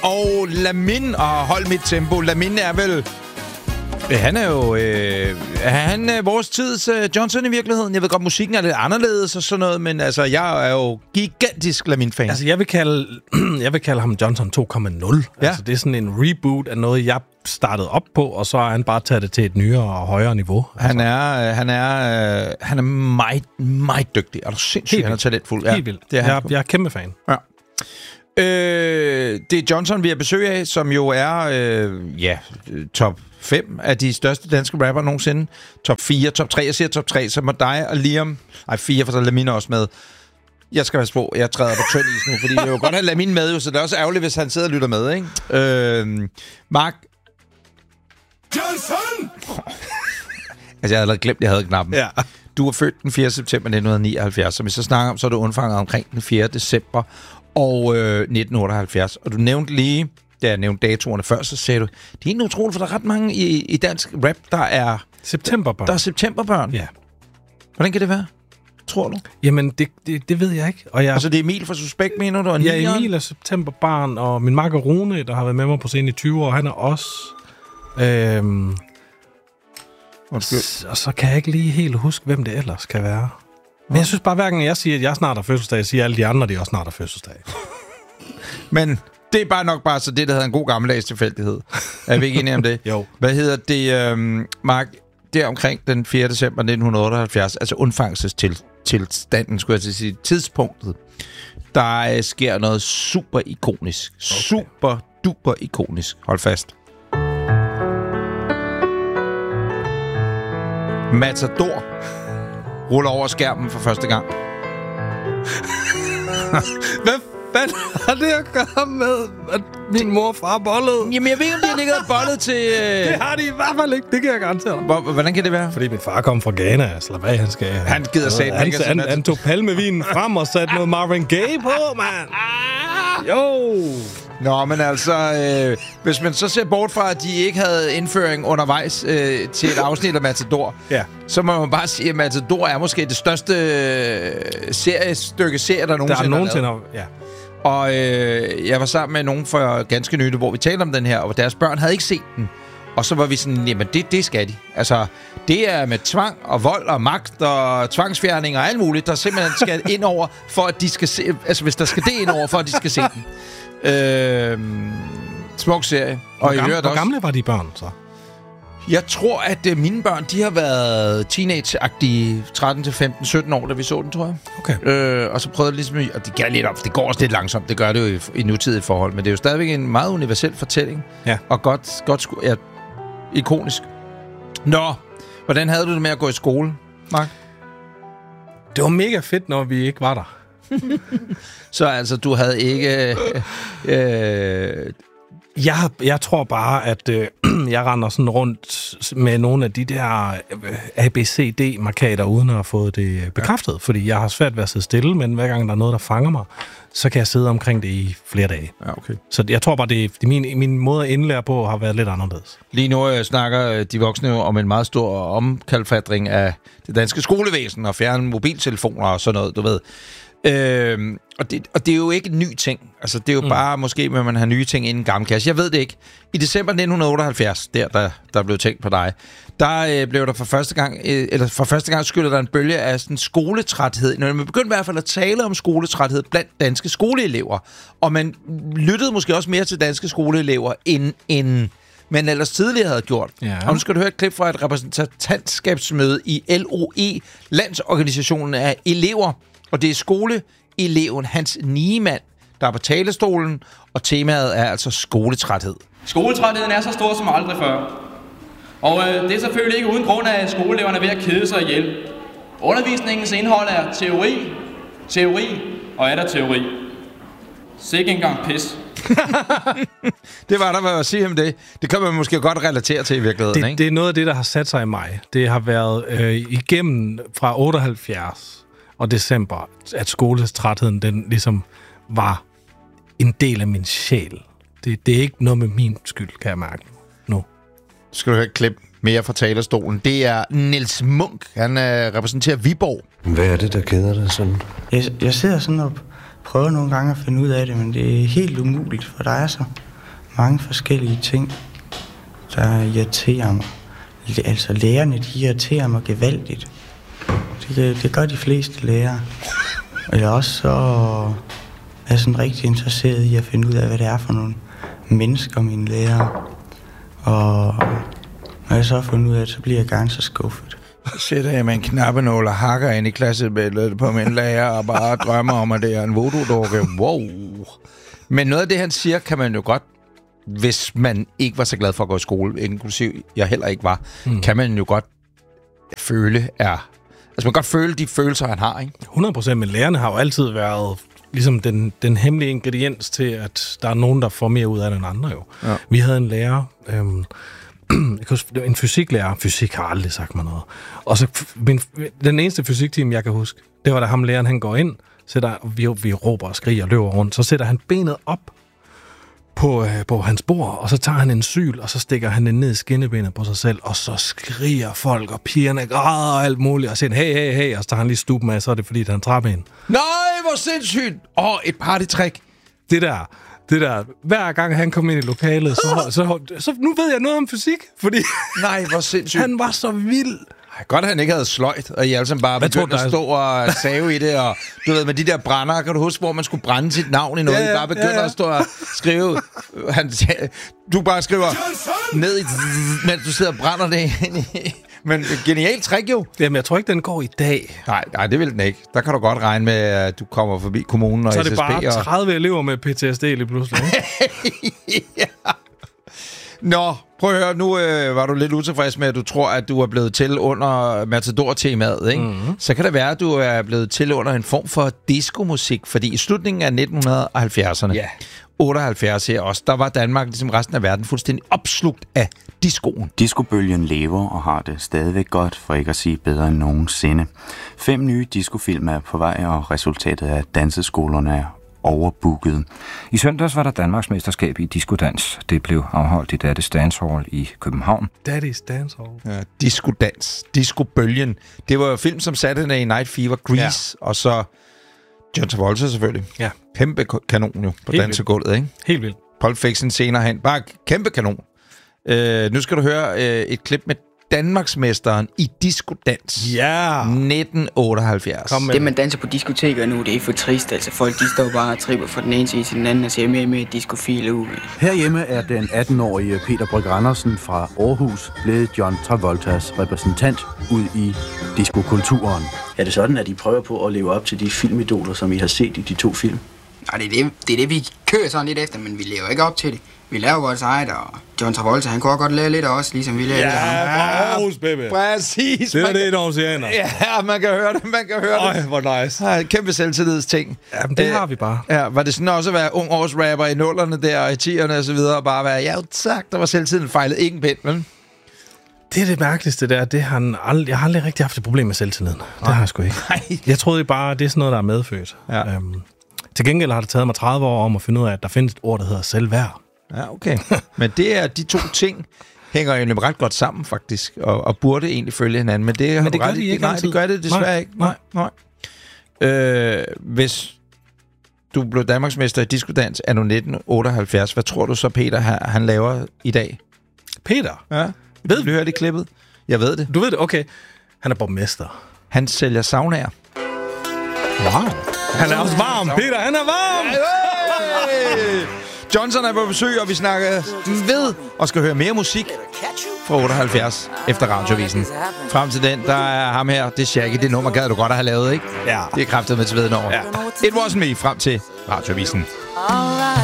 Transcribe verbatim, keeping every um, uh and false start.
og Lamin, og hold mit tempo. Lamin er vel... Han er jo... Øh, er han øh, vores tids øh, Johnson i virkeligheden? Jeg ved godt, musikken er lidt anderledes og sådan noget, men altså, jeg er jo gigantisk Lamin-fan. Altså, jeg vil kalde, jeg vil kalde ham Johnson to komma nul. Ja. Altså, det er sådan en reboot af noget, jeg startede op på, og så er han bare taget det til et nyere og højere niveau. Altså. Han er, øh, han er, øh, han er meget, meget dygtig. Er du sindssygt, han er talentfuld? Ja, helt vildt. Det er jeg, jeg er kæmpe fan. Ja. Øh, det er Johnson, vi har besøg af, som jo er øh, ja, top fem af de største danske rapper nogensinde. Top fire, top tre. Jeg siger top tre, så må dig og Liam... Ej, fire, for så er Lamin også med. Jeg skal være på, jeg træder på tynd is nu, fordi jeg jo godt have Lamin med, jo, så det er også ærgerligt, hvis han sidder og lytter med, ikke? Øh, Mark... Johnson! altså, jeg havde glemt, at jeg havde knappen. Ja. Du er født den fjerde september nitten nioghalvfjerds, som vi så snakker om, så er du undfanget omkring den fjerde december og øh, nitten otteoghalvfjerds. Og du nævnte lige, da jeg nævnte datoerne før, så sagde du, det er ikke utroligt, for der er ret mange i, i dansk rap, der er... Septemberbørn. Der er septemberbørn. Ja. Hvordan kan det være, tror du? Jamen, det, det, det ved jeg ikke. Og jeg... Altså, det er Emil fra Suspekt, mener du? Og ja, Emil er septemberbarn, og min makker Rune, der har været med mig på scenen i tyve år, han er også... Øhm, s- og så kan jeg ikke lige helt huske, hvem det ellers kan være. Men jeg synes bare, hver gang jeg siger, at jeg snart har fødselsdag, jeg siger alle de andre, de også snart har fødselsdag. Men det er bare nok bare så det, der hedder en god gammeldags tilfældighed. Er vi ikke enige om det? Jo. Hvad hedder det, øhm, Mark? Der omkring den fjerde december nitten otteoghalvfjerds, altså undfangelsestilstanden, skulle jeg til at sige, tidspunktet, der øh, sker noget super ikonisk. Okay. Super duper ikonisk. Hold fast. Matador ruller over skærmen for første gang. Hvad fanden har det at gøre med, at min mor og far bollede? Jamen, jeg ved ikke, om de har ligget og bollet til... Øh... Det har de i hvert fald ikke, det kan jeg garantere dig. Hvor, hvordan kan det være? Fordi min far kom fra Ghana, så hvad han skal... Han gider sætte han, han, han, han tog palmevinen frem og satte noget Marvin Gaye på, mand. Jo! Nå, men altså, øh, hvis man så ser bort fra, at de ikke havde indføring undervejs øh, til et afsnit af Matador, ja. så må man bare sige, at Matador er måske det største øh, seriestykke serie, der nogensinde der er nogensinde har ja. Og øh, jeg var sammen med nogen for ganske nylig, hvor vi talte om den her, og deres børn havde ikke set den. Og så var vi sådan, jamen det, det skal de. Altså, det er med tvang og vold og magt og tvangsfjerning og alt muligt, der simpelthen skal ind over, for at de skal se... Altså, hvis der skal det ind over, for at de skal se den. Øh, smuk serie. Hvor, og gamle, hvor gamle var de børn så? Jeg tror, at uh, mine børn, de har været teenage-agtige tretten til femten sytten år, da vi så den, tror jeg. Okay. Øh, og så prøvede jeg ligesom... Og det, lidt op, det går også lidt langsomt, det gør det jo i, i nutidige forhold, men det er jo stadigvæk en meget universel fortælling. Ja. Og godt, godt sku- ja, ikonisk. Nå, hvordan havde du det med at gå i skole, Mark? Det var mega fedt, når vi ikke var der. Så altså, du havde ikke... Øh, øh, Jeg, jeg tror bare, at øh, jeg render sådan rundt med nogle af de der A B C D-markader, uden at have fået det bekræftet. Ja. Fordi jeg har svært ved at sidde stille, men hver gang der er noget, der fanger mig, så kan jeg sidde omkring det i flere dage. Ja, okay. Så jeg tror bare, det, det min, min måde at indlære på har været lidt anderledes. Lige nu øh, snakker de voksne jo om en meget stor omkalfatring af det danske skolevæsen og fjerne mobiltelefoner og sådan noget, du ved. Øhm, og, det, og det er jo ikke en ny ting. Altså, det er jo mm. bare måske, at man har nye ting inden gammel kasse. Jeg ved det ikke. I december nitten otteoghalvfjerds, der, der, der blev tænkt på dig, der øh, blev der for første gang, øh, eller for første gang skyldte der en bølge af sådan skoletræthed. Når man begyndte i hvert fald at tale om skoletræthed blandt danske skoleelever. Og man lyttede måske også mere til danske skoleelever, end, end man ellers tidligere havde gjort. Ja. Og nu skal du høre et klip fra et repræsentantskabsmøde i L O E, Landsorganisationen af Elever. Og det er skoleeleven Hans Niemann, der er på talestolen, og temaet er altså skoletræthed. Skoletrætheden er så stor som aldrig før. Og øh, det er selvfølgelig ikke uden grund, at skoleeleverne er ved at kede sig ihjel. Undervisningens indhold er teori, teori og er der teori. Sikke engang pis. Det var der, hvad jeg sige om det. Det kan man måske godt relatere til i virkeligheden, det, ikke? Det er noget af det, der har sat sig i mig. Det har været øh, igennem fra otteoghalvfjerds og december, at skoletrætheden, den ligesom var en del af min sjæl. Det, det er ikke noget med min skyld, kan jeg mærke nu. Skal du høre et klip mere fra talerstolen. Det er Niels Munk. Han øh, repræsenterer Viborg. Hvad er det, der keder dig sådan? Jeg, jeg sidder sådan og prøver nogle gange at finde ud af det, men det er helt umuligt, for der er så mange forskellige ting, der irriterer mig. Altså lærerne, de irriterer mig gevaldigt. Det, det gør de fleste lærere. Og jeg er også så er jeg sådan rigtig interesseret i at finde ud af, hvad det er for nogle mennesker, mine lærere. Og når jeg så har fundet ud af det, så bliver jeg gerne så skuffet. Så sætter jeg med en knappenål og hakker ind i klassebilledet på min lærer og bare drømmer om, at det er en voodoo-dukke. Wow. Men noget af det, han siger, kan man jo godt, hvis man ikke var så glad for at gå i skole, inklusiv jeg heller ikke var, mm. kan man jo godt føle er... Altså man kan godt føle de følelser, han har, ikke? hundrede procent, men lærerne har jo altid været ligesom den, den hemmelige ingrediens til, at der er nogen, der får mere ud af det end andre jo. Ja. Vi havde en lærer... Øhm, en fysiklærer. Fysik har aldrig sagt mig noget. Og så min, den eneste fysiktime, jeg kan huske, det var da ham læreren, han går ind, sætter, vi, vi råber og skriger og løber rundt, så sætter han benet op på, øh, på hans bord, og så tager han en syl, og så stikker han den ned i skinnebenet på sig selv, og så skriger folk, og pigerne græder og alt muligt, og siger, hey, hey, hey, og så tager han lige stuben af, så er det fordi, han trapper en. Nej, hvor sindssygt! Åh, oh, et partytrick. Det der... Det der, hver gang han kom ind i lokalet, så, så, så, så nu ved jeg noget om fysik, fordi nej, hvor sindssygt. Han var så vild. Ej, godt, at han ikke havde sløjt, og I alle sammen bare begyndte at stå og save i det, og du ved, med de der brænder, kan du huske, hvor man skulle brænde sit navn i noget, ja, ja, I bare begyndte ja, ja. at stå og skrive, han, du bare skriver ned i, mens du sidder og brænder det ind i. Men genialt trick jo. Jamen, jeg tror ikke, den går i dag. Nej, nej, det vil den ikke. Der kan du godt regne med, at du kommer forbi kommunen og S S P. Så er det bare tredive og... elever med P T S D lige pludselig. ja. Nå, prøv at høre. Nu øh, var du lidt utilfreds med, at du tror, at du er blevet til under Matador-temaet, ikke? Mm-hmm. Så kan det være, at du er blevet til under en form for diskomusik, fordi i slutningen af nitten halvfjerdserne, yeah. otteoghalvfjerds her også, der var Danmark, ligesom resten af verden, fuldstændig opslugt af diskoen. Diskobølgen lever og har det stadigvæk godt, for ikke at sige bedre end nogensinde. Fem nye diskofilm er på vej, og resultatet af danseskolerne er overbooket. I søndags var der Danmarks mesterskab i diskodans. Det blev afholdt i Daddy's Dance Hall i København. Daddy's Dance Hall? Ja, diskodans. Diskobølgen. Det var jo film som Saturday Night Fever, Grease, ja. Og så John Travolta selvfølgelig. Ja. Kæmpe kanon jo på dansegulvet, ikke? Helt vildt. Pulp Fiction senere hen. Bare kæmpe kanon. Uh, nu skal du høre uh, et klip med Danmarksmesteren i diskodans. Ja! Yeah. nitten otteoghalvfjerds. Det, man danser på diskoteker nu, det er for trist. Altså, folk, de står bare og tripper fra den ene side til den anden og ser mere med diskofile ud. Herhjemme er den atten-årige Peter Bryg Andersen fra Aarhus blevet John Travoltas repræsentant ud i diskokulturen. Er det sådan, at I prøver på at leve op til de filmidoler, som I har set i de to film? Nej, det er det, det, er det vi kører sådan lidt efter, men vi lever ikke op til det. Vi laver vores eget, og John Travolta, han kunne godt lave lidt af os, ligesom vi lavede. Ja, fra Aarhus, baby. Præcis. Det er det, der siger. Ja, man kan høre det, man kan høre det. Øj, hvor nice. Ja, kæmpe selvtillidsting. Jamen, det Æ, har vi bare. Ja, var det sådan også at være ung årsrapper i nullerne der, og i tierne og så videre, og bare være, ja, tak, der var selvtiden fejlet ikke en pind, vel? Det er det mærkeligste der, det har han aldrig, jeg har aldrig rigtig haft et problem med selvtilliden. Det har jeg sgu ikke. Nej. Jeg troede bare, det er sådan noget, der er medfødt. Ja. Øhm, til gengæld har det taget mig tredive år om at finde ud af, at der findes et ord, der hedder selvværd. Ja, okay. Men det er de to ting hænger jo ret godt sammen, faktisk, og, og burde egentlig følge hinanden. Men det, men det gør de ikke Nej, det gør det desværre nej, ikke. Nej, nej. Øh, hvis du blev Danmarksmester i diskodans anno nitten otteoghalvfjerds, hvad tror du så, Peter, han laver i dag? Peter? Ja. Ved du høre det klippet? Jeg ved det. Du ved det? Okay. Han er borgmester. Han sælger saunaer. Wow. Han er også varm. Peter, han er varm! Hey! Johnson er på besøg, og vi snakker ved og skal høre mere musik fra otteoghalvfjerds efter Radiovisen. Frem til den, der er ham her. Det er Shaggy. Det nummer gad du godt at have lavet, ikke? Ja. Det er kraftet med til veden over. Ja. It Wasn't Me frem til Radiovisen.